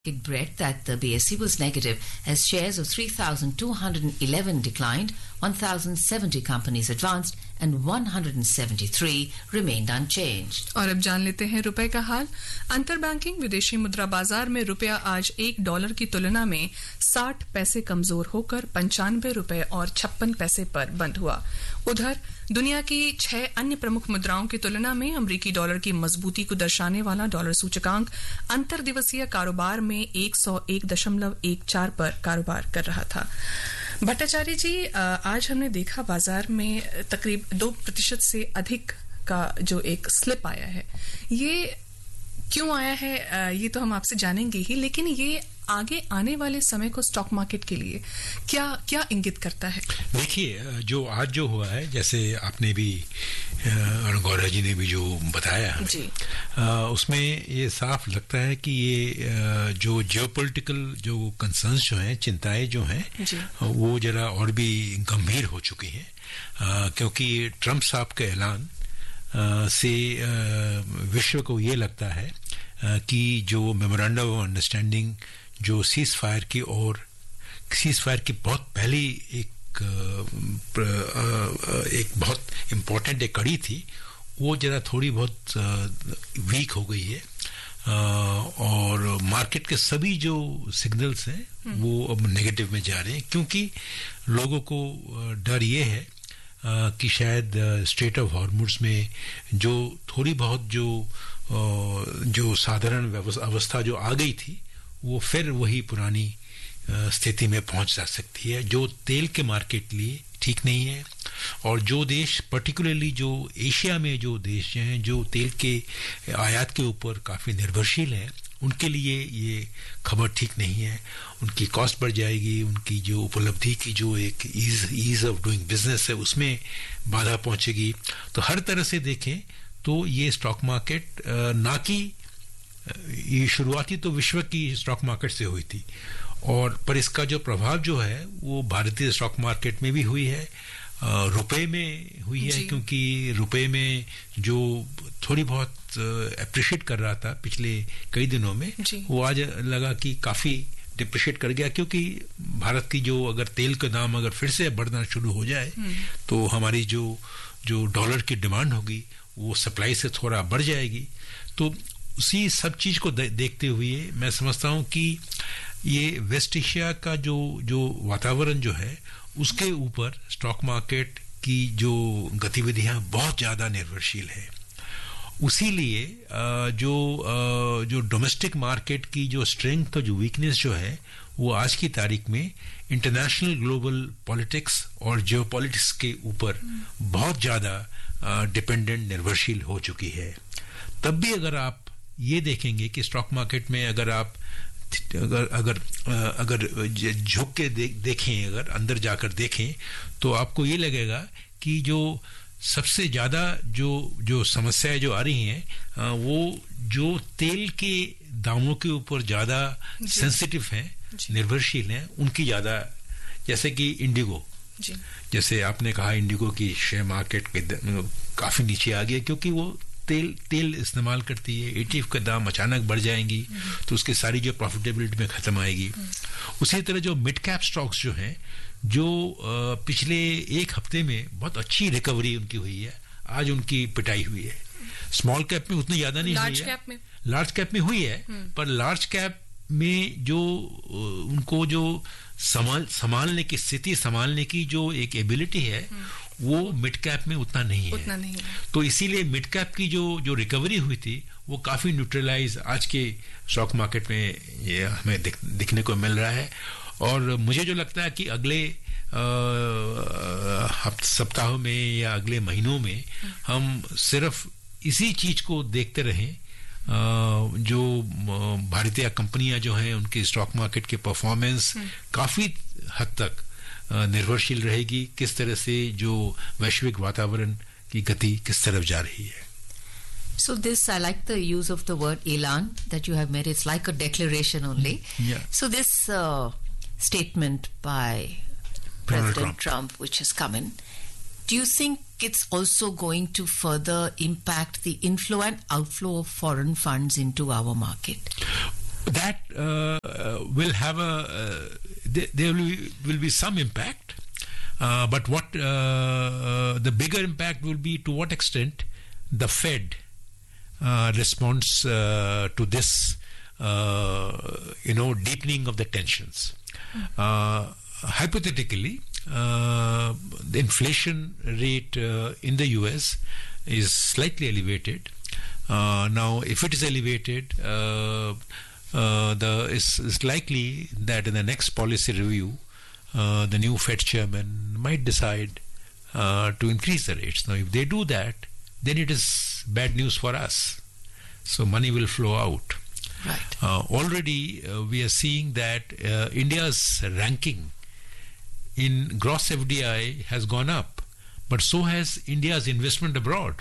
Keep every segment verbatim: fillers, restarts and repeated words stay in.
It bred that the B S E was negative as shares of three thousand two hundred eleven declined, one thousand seventy companies advanced and one hundred seventy-three remained unchanged. और अब जान लेते हैं रुपए का हाल. अंतर banking विदेशी मुद्रा बाजार में रुपया आज एक डॉलर की तुलना में साठ पैसे कमजोर होकर पंचानवे रुपए और छप्पन पैसे पर बंद हुआ. उधर दुनिया की छह अन्य प्रमुख मुद्राओं की तुलना में अमरीकी डॉलर की मजबूती को दर्शाने वाला डॉलर सूचकांक अंतर दिवसीय कारोबार में एक सौ एक दशमलव एक चार पर कारोबार कर रहा था. भट्टाचार्य जी, आज हमने देखा बाजार में तकरीब दो प्रतिशत से अधिक का जो एक स्लिप आया है. ये क्यों आया है ये तो हम आपसे जानेंगे ही, लेकिन ये आगे आने वाले समय को स्टॉक मार्केट के लिए क्या क्या इंगित करता है? देखिए, जो आज जो हुआ है, जैसे आपने भी और गौरव जी ने भी जो बताया जी, आ, उसमें ये साफ लगता है कि ये जो जियोपॉलिटिकल जो कंसर्न्स जो हैं, चिंताएं जो हैं, वो जरा और भी गंभीर हो चुकी हैं, क्योंकि ट्रंप साहब के ऐलान आ, से आ, विश्व को ये लगता है आ, कि जो मेमोरेंडम ऑफ अंडरस्टैंडिंग जो सीज फायर की और सीज फायर की बहुत पहली एक एक बहुत इम्पोर्टेंट एक कड़ी थी, वो जरा थोड़ी बहुत वीक हो गई है. और मार्केट के सभी जो सिग्नल्स हैं वो अब नेगेटिव में जा रहे हैं, क्योंकि लोगों को डर ये है कि शायद स्ट्रेट ऑफ हॉर्मुज़ में जो थोड़ी बहुत जो जो साधारण अवस्था जो आ गई थी वो फिर वही पुरानी स्थिति में पहुंच जा सकती है, जो तेल के मार्केट लिए ठीक नहीं है. और जो देश, पर्टिकुलरली जो एशिया में जो देश हैं जो तेल के आयात के ऊपर काफ़ी निर्भरशील हैं, उनके लिए ये खबर ठीक नहीं है. उनकी कॉस्ट बढ़ जाएगी, उनकी जो उपलब्धि की जो एक ease ease of doing business है उसमें बाधा पहुंचेगी. तो हर तरह से देखें तो ये स्टॉक मार्केट ना कि ये शुरुआती तो विश्व की स्टॉक मार्केट से हुई थी, और पर इसका जो प्रभाव जो है वो भारतीय स्टॉक मार्केट में भी हुई है, रुपए में हुई है, क्योंकि रुपए में जो थोड़ी बहुत अप्रिशिएट कर रहा था पिछले कई दिनों में, वो आज लगा कि काफी डिप्रिशिएट कर गया, क्योंकि भारत की जो अगर तेल का दाम अगर फिर से बढ़ना शुरू हो जाए तो हमारी जो जो डॉलर की डिमांड होगी वो सप्लाई से थोड़ा बढ़ जाएगी. तो उसी सब चीज को दे, देखते हुए मैं समझता हूं कि ये वेस्ट एशिया का जो जो वातावरण जो है उसके ऊपर स्टॉक मार्केट की जो गतिविधियां बहुत ज्यादा निर्भरशील है. उसीलिए जो जो डोमेस्टिक मार्केट की जो स्ट्रेंथ और जो वीकनेस जो है वो आज की तारीख में इंटरनेशनल ग्लोबल पॉलिटिक्स और जियोपॉलिटिक्स के ऊपर बहुत ज्यादा डिपेंडेंट निर्भरशील हो चुकी है. तब भी अगर आप ये देखेंगे कि स्टॉक मार्केट में अगर आप अगर अगर अगर झुक के दे, देखें अगर अंदर जाकर देखें तो आपको ये लगेगा कि जो सबसे ज्यादा जो जो समस्याएं जो आ रही हैं वो जो तेल के दामों के ऊपर ज्यादा सेंसिटिव हैं, निर्भरशील हैं, उनकी ज्यादा, जैसे कि इंडिगो, जैसे आपने कहा इंडिगो की शेयर मार्केट के काफी नीचे आ गया क्योंकि वो तेल तेल इस्तेमाल करती है. एटीएफ का दाम अचानक बढ़ जाएंगी तो उसकी सारी जो प्रॉफिटेबिलिटी में खत्म आएगी. उसी तरह जो मिड कैप स्टॉक्स जो हैं जो पिछले एक हफ्ते में बहुत अच्छी रिकवरी उनकी हुई है, आज उनकी पिटाई हुई है. स्मॉल कैप में उतनी ज्यादा नहीं हुई है, लार्ज कैप में हुई है, पर लार्ज कैप में जो उनको जो संभाल संभालने की स्थिति संभालने की जो एक एबिलिटी है वो मिड कैप में उतना नहीं है, उतना नहीं है. तो इसीलिए मिड कैप की जो जो रिकवरी हुई थी वो काफी न्यूट्रलाइज आज के स्टॉक मार्केट में ये हमें दिख, दिखने को मिल रहा है. और मुझे जो लगता है कि अगले सप्ताहों में या अगले महीनों में हम सिर्फ इसी चीज को देखते रहें, जो भारतीय कंपनियां जो हैं उनके स्टॉक मार्केट के परफॉर्मेंस काफी हद तक निर्भरशील रहेगी, किस तरह से जो वैश्विक वातावरण की गति किस तरफ जा रही है. So this, I like the use of the word elan that you have made. It's like a declaration only. Yeah. So this uh, statement by President Trump. Trump, which has come in, do you think it's also going to further impact the inflow and outflow of foreign funds into our market? that uh, uh, will have a uh, there, there will, be, will be some impact, uh, but what uh, uh, the bigger impact will be to what extent the Fed uh, responds uh, to this uh, you know deepening of the tensions. Uh, hypothetically, uh, the inflation rate uh, in the U S is slightly elevated. Uh, now, if it is elevated, uh, uh, the it's, it's likely that in the next policy review, uh, the new Fed chairman might decide uh, to increase the rates. Now, if they do that, then it is bad news for us. So money will flow out. Right. Uh, already, uh, we are seeing that uh, India's ranking in gross F D I has gone up, but so has India's investment abroad.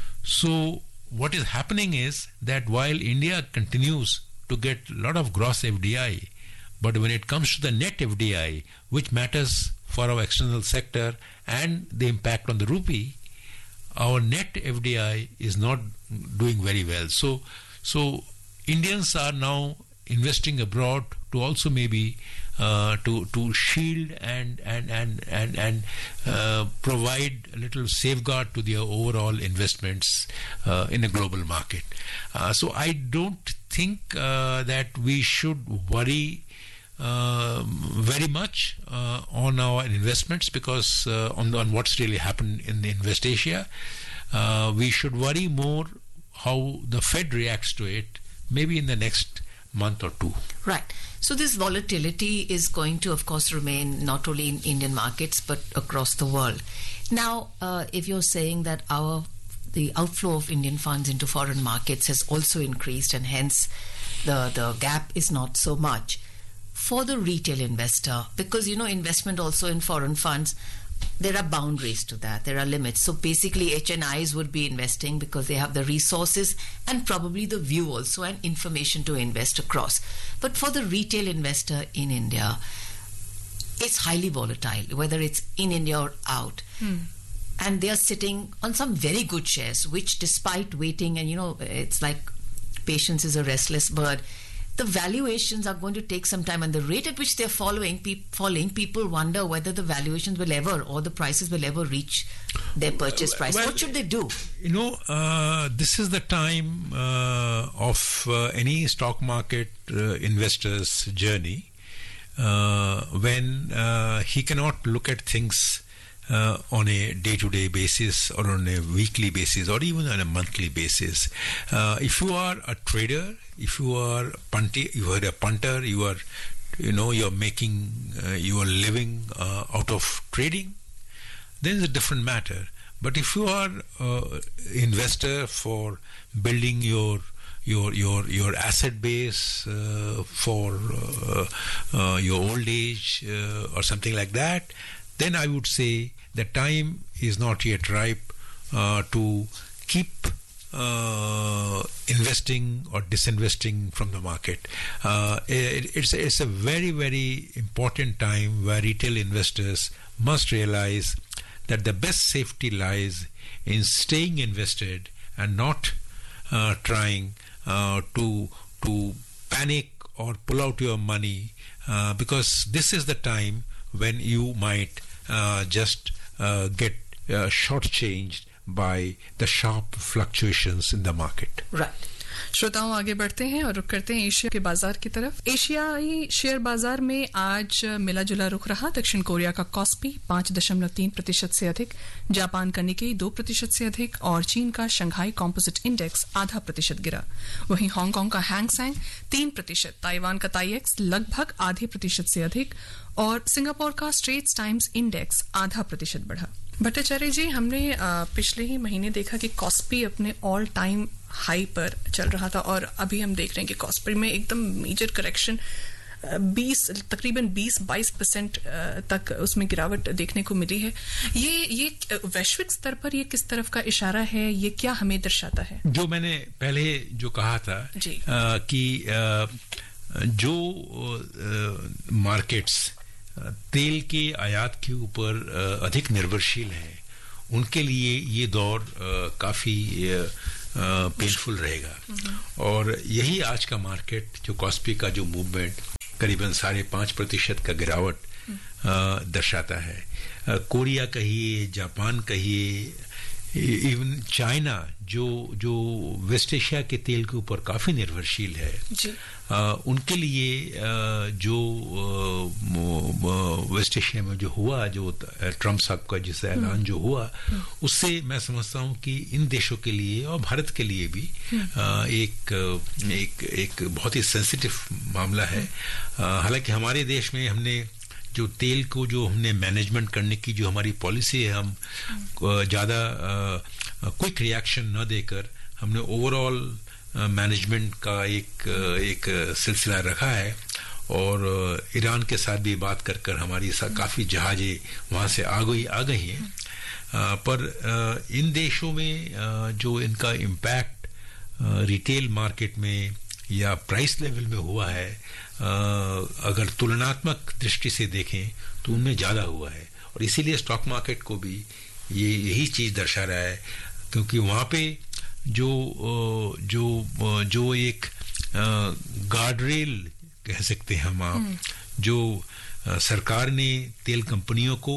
So what is happening is that while India continues to get a lot of gross F D I, but when it comes to the net F D I, which matters for our external sector and the impact on the rupee, our net F D I is not doing very well. So, so Indians are now investing abroad to also maybe uh, to to shield and and and and and uh, provide a little safeguard to their overall investments uh, in a global market. Uh, so I don't think uh, that we should worry uh, very much uh, on our investments because uh, on on what's really happened in the Invest Asia. Uh, we should worry more how the Fed reacts to it, maybe in the next month or two. Right. So this volatility is going to, of course, remain not only in Indian markets but across the world. Now, uh, if you're saying that our the outflow of Indian funds into foreign markets has also increased, and hence the the gap is not so much for the retail investor, because you know investment also in foreign funds, there are boundaries to that. There are limits. So basically H N Is would be investing because they have the resources and probably the view also and information to invest across. But for the retail investor in India, it's highly volatile, whether it's in India or out. Hmm. And they are sitting on some very good shares, which despite waiting, and you know, it's like patience is a restless bird, the valuations are going to take some time, and the rate at which they're following, pe- falling, people wonder whether the valuations will ever or the prices will ever reach their purchase price. Well, what should they do? You know, uh, this is the time uh, of uh, any stock market uh, investor's journey uh, when uh, he cannot look at things Uh, on a day-to-day basis or on a weekly basis or even on a monthly basis. Uh, if you are a trader, if you are punty, you are a punter, you are, you know, you're making, uh, you are living uh, out of trading, then it's a different matter. But if you are uh, investor for building your your your your asset base uh, for uh, uh, your old age uh, or something like that, then I would say the time is not yet ripe uh, to keep uh, investing or disinvesting from the market. Uh, it, it's, it's a very, very important time where retail investors must realize that the best safety lies in staying invested and not uh, trying uh, to to panic or pull out your money uh, because this is the time when you might Uh, just uh, get uh, shortchanged by the sharp fluctuations in the market. Right. श्रोताओं आगे बढ़ते हैं और रुक करते हैं Asia के बाजार की तरफ। एशियाई शेयर बाजार में आज मिला जुला रुख रहा। दक्षिण कोरिया का कॉस्पी पांच दशमलव तीन प्रतिशत से अधिक, जापान का निकेई दो प्रतिशत से अधिक और चीन का शंघाई कॉम्पोजिट इंडेक्स आधा प्रतिशत गिरा। वहीं हांगकांग का हैंग सेंग तीन प्रतिशत, ताइवान का ताईएक्स लगभग आधे प्रतिशत से अधिक और सिंगापुर का स्ट्रेट्स टाइम्स इंडेक्स आधा प्रतिशत बढ़ा। भट्टाचार्य जी, हमने पिछले ही महीने देखा कि कॉस्पी अपने ऑल टाइम हाई पर चल रहा था और अभी हम देख रहे हैं कि कॉस्पी में एकदम मेजर करेक्शन बीस तकरीबन बीस बाईस परसेंट तक उसमें गिरावट देखने को मिली है। ये ये वैश्विक स्तर पर ये किस तरफ का इशारा है, ये क्या हमें दर्शाता है? जो मैंने पहले जो कहा था आ, कि आ, जो मार्केट्स तेल के आयात के ऊपर अधिक निर्भरशील हैं उनके लिए ये दौर काफ़ी पेनफुल रहेगा. और यही आज का मार्केट जो कॉस्पी का जो मूवमेंट करीबन साढ़े पाँच प्रतिशत का गिरावट दर्शाता है. कोरिया कहिए, जापान कहिए, इवन चाइना जो जो वेस्ट एशिया के तेल के ऊपर काफ़ी निर्भरशील है, आ, उनके लिए आ, जो आ, वेस्ट एशिया में जो हुआ, जो ट्रम्प साहब का जिससे ऐलान जो हुआ, उससे मैं समझता हूँ कि इन देशों के लिए और भारत के लिए भी आ, एक एक एक बहुत ही सेंसिटिव मामला है. हालांकि हमारे देश में हमने जो तेल को जो हमने मैनेजमेंट करने की जो हमारी पॉलिसी है, हम ज़्यादा क्विक रिएक्शन न देकर हमने ओवरऑल मैनेजमेंट का एक एक सिलसिला रखा है. और ईरान के साथ भी बात कर कर हमारी काफ़ी जहाज़ें वहाँ से आ गई आ गई हैं. पर इन देशों में जो इनका इम्पैक्ट रिटेल मार्केट में या प्राइस लेवल में हुआ है, अगर तुलनात्मक दृष्टि से देखें तो उनमें ज़्यादा हुआ है. और इसीलिए स्टॉक मार्केट को भी ये यही चीज़ दर्शा रहा है, क्योंकि वहाँ पे जो जो जो एक गार्ड रेल कह सकते हैं हम आप, जो सरकार ने तेल कंपनियों को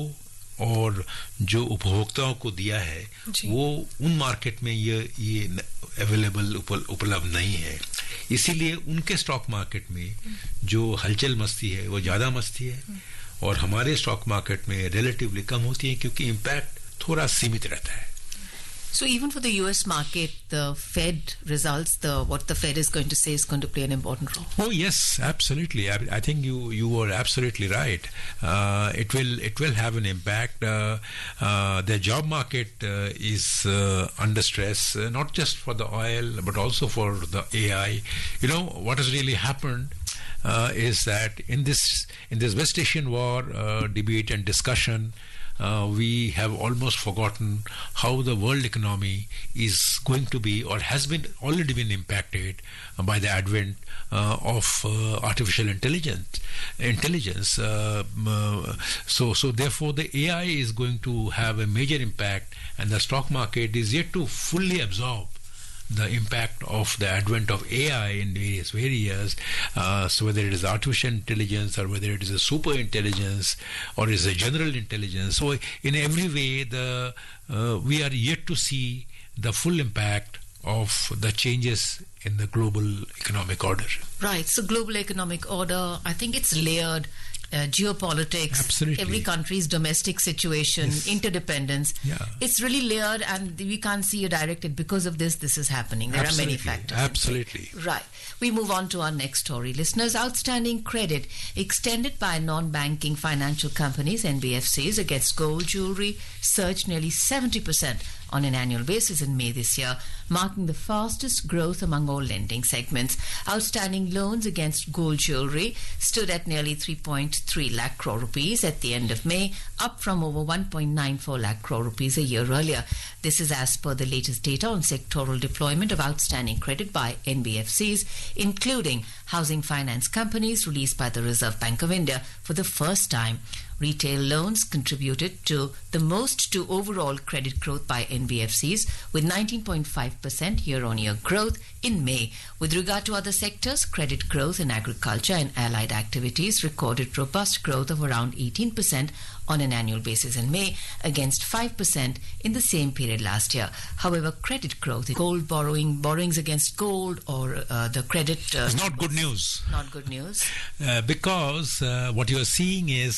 और जो उपभोक्ताओं को दिया है, वो उन मार्केट में ये ये अवेलेबल उपलब्ध नहीं है. इसीलिए उनके स्टॉक मार्केट में जो हलचल मस्ती है वो ज़्यादा मस्ती है, और हमारे स्टॉक मार्केट में रिलेटिवली कम होती है, क्योंकि इम्पैक्ट थोड़ा सीमित रहता है. So even for the U S market, the Fed results, the what the Fed is going to say is going to play an important role. Oh yes, absolutely. I, I think you you are absolutely right. Uh, it will it will have an impact. Uh, uh, the job market uh, is uh, under stress, uh, not just for the oil but also for the A I. You know what has really happened uh, is that in this in this West Asian war uh, debate and discussion, Uh, we have almost forgotten how the world economy is going to be, or has been already been impacted uh, by the advent uh, of uh, artificial intelligence. Intelligence. Uh, uh, so, so therefore, the A I is going to have a major impact, and the stock market is yet to fully absorb the impact of the advent of A I in various areas. Uh, so whether it is artificial intelligence, or whether it is a super intelligence, or is a general intelligence. So in every way, the uh, we are yet to see the full impact of the changes in the global economic order. Right. So global economic order, I think it's layered. Uh, geopolitics, Absolutely. Every country's domestic situation, yes. Interdependence. Yeah. It's really layered, and we can't see a direct it because of this, this is happening. There Absolutely. are many factors. Absolutely. Right. We move on to our next story. Listeners, outstanding credit extended by non-banking financial companies, N B F Cs, against gold jewelry surged nearly seventy percent on an annual basis in May this year, marking the fastest growth among all lending segments. Outstanding loans against gold jewelry stood at nearly three point three lakh crore rupees at the end of May, up from over one point nine four lakh crore rupees a year earlier. This is as per the latest data on sectoral deployment of outstanding credit by N B F Cs, including housing finance companies, released by the Reserve Bank of India for the first time. Retail loans contributed to the most to overall credit growth by N B F Cs, with nineteen point five percent year-on-year growth in May. With regard to other sectors, credit growth in agriculture and allied activities recorded robust growth of around eighteen percent on an annual basis in May, against five percent in the same period last year. However, credit growth in gold borrowing, borrowings against gold, or uh, the credit... Uh, it's not good news. Not good news. Uh, because uh, what you are seeing is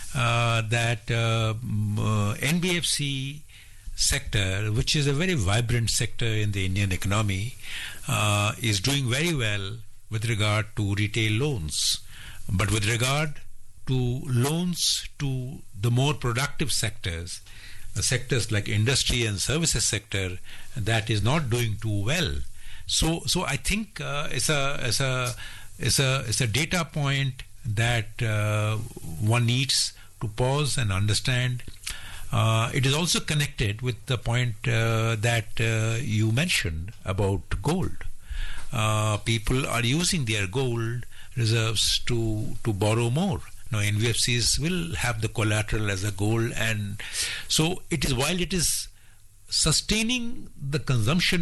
uh, that uh, uh, N B F C sector, which is a very vibrant sector in the Indian economy, uh, is doing very well with regard to retail loans. But with regard to loans to the more productive sectors, the sectors like industry and services sector, that is not doing too well. So, so I think uh, it's a it's a it's a it's a data point that uh, one needs to pause and understand. Uh, it is also connected with the point uh, that uh, you mentioned about gold. Uh, people are using their gold reserves to to borrow more, Now N B F Cs will have the collateral as a gold, and so it is, while it is sustaining the consumption